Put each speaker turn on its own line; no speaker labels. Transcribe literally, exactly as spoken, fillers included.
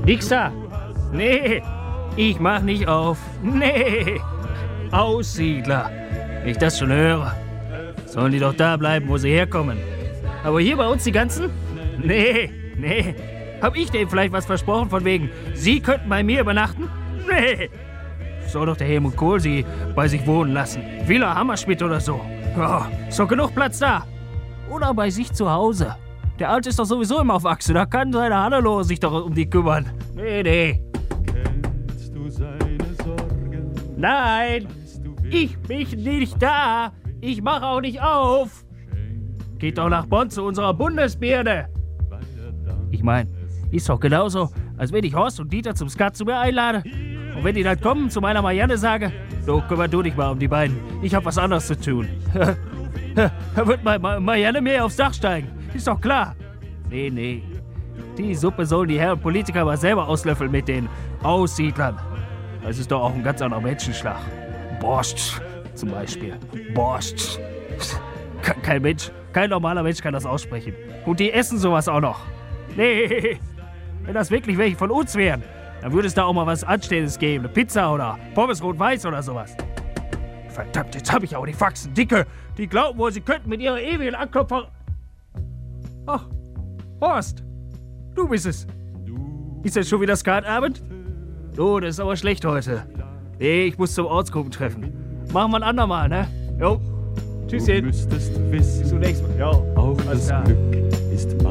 Nix da. Nee, ich mach nicht auf. Nee. Aussiedler. Wenn ich das schon höre. Sollen die doch da bleiben, wo sie herkommen. Aber hier bei uns die ganzen? Nee, nee. Hab ich denen vielleicht was versprochen von wegen, sie könnten bei mir übernachten? Nee. Soll doch der Helmut Kohl sie bei sich wohnen lassen. Villa Hammerschmidt oder so. Ja, ist doch genug Platz da. Oder bei sich zu Hause. Der Alte ist doch sowieso immer auf Achse. Da kann seine Hannelore sich doch um die kümmern. Nee, nee.
Kennst du seine Sorgen?
Nein, ich bin nicht da. Ich mache auch nicht auf. Geht doch nach Bonn zu unserer Bundesbirne. Ich meine, ist doch genauso, als wenn ich Horst und Dieter zum Skat zu mir einlade. Und wenn die dann kommen, zu meiner Marianne sage, so, kümmer du dich mal um die beiden. Ich hab was anderes zu tun. Da wird Ma Ma Marianne mir aufs Dach steigen. Ist doch klar. Nee, nee. Die Suppe sollen die Herren Politiker mal selber auslöffeln mit den Aussiedlern. Das ist doch auch ein ganz anderer Menschenschlag. Borscht zum Beispiel. Borscht. Kein Mensch, kein normaler Mensch kann das aussprechen. Und die essen sowas auch noch. Nee, wenn das wirklich welche von uns wären, dann würde es da auch mal was Anständiges geben. Eine Pizza oder Pommes rot-weiß oder sowas. Verdammt, jetzt habe ich auch die Faxen dicke. Die glauben wohl, sie könnten mit ihrer ewigen Anklopfer... Ach, Horst, du bist es. Ist jetzt schon wieder Skatabend? Du, das ist aber schlecht heute. Nee, ich muss zum Ortsgruppentreffen. Machen wir ein andermal, ne? Jo. Tschüsschen.
Du müsstest wissen,
Bis zum nächsten Mal. Jo.
auch
alles
das
klar.
Glück ist